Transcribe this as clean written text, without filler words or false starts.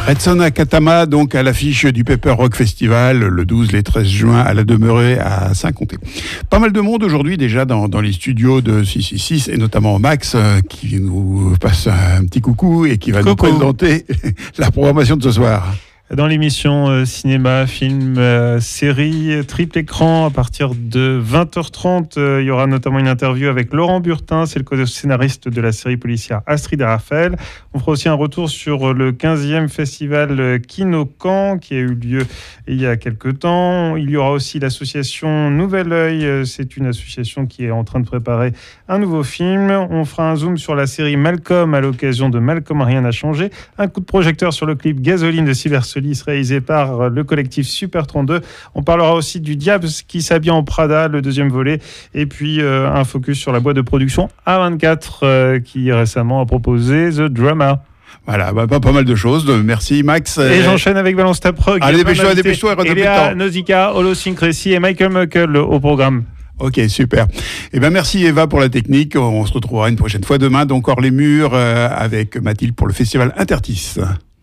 Redson Akatama, donc à l'affiche du Pepper Rock Festival, le 12 et 13 juin à la Demeurée à Saint-Comté. Pas mal de monde aujourd'hui déjà dans les studios de 666 et notamment Max qui nous passe un petit coucou et qui va nous présenter la programmation de ce soir. Dans l'émission cinéma, film, série, triple écran, à partir de 20h30, il y aura notamment une interview avec Laurent Burtin, c'est le co-scénariste de la série policière Astrid et Raphaël. On fera aussi un retour sur le 15e festival Kinokan qui a eu lieu il y a quelques temps. Il y aura aussi l'association Nouvel Oeil, c'est une association qui est en train de préparer un nouveau film. On fera un zoom sur la série Malcolm à l'occasion de Malcolm Rien n'a changé. Un coup de projecteur sur le clip Gasoline de Sylvester réalisé par le collectif Super 32. On parlera aussi du Diable qui s'habille en Prada, le deuxième volet, et puis un focus sur la boîte de production A24 qui récemment a proposé The Drama. Voilà, pas mal de choses. Merci Max. Et j'enchaîne avec Balance Ta Prog. Allez, dépêche-toi. Elia Nausicaa, Holosyncracy et Michael Muckle au programme. Ok, super. Eh ben merci Eva pour la technique. On se retrouvera une prochaine fois demain. Donc hors les murs avec Mathilde pour le festival Intertis.